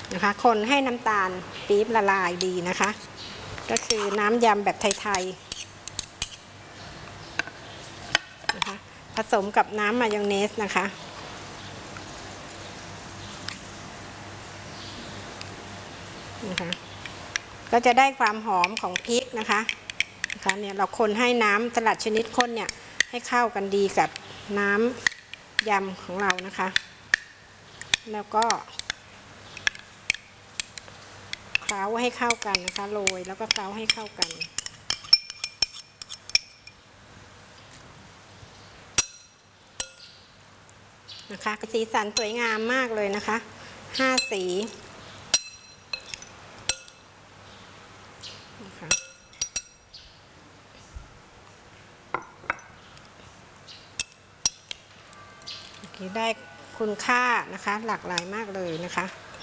นะคะคนให้น้ำตาลปี๊บละลายดีนะคะก็คือน้ำยำแบบไทยๆนะคะผสมกับน้ำมายองเนสนะคะก็จะได้ความหอมของพริกนะคะเนี่ยเราคนให้น้ำสลัดชนิดข้นเนี่ยให้เข้ากันดีกับน้ำยำของเรานะคะแล้วก็เคล้าให้เข้ากันนะคะโรยแล้วก็เคล้าให้เข้ากันนะคะสีสันสวยงามมากเลยนะคะ5 สีนะคะได้คุณค่านะคะหลากหลายมากเลยนะคะ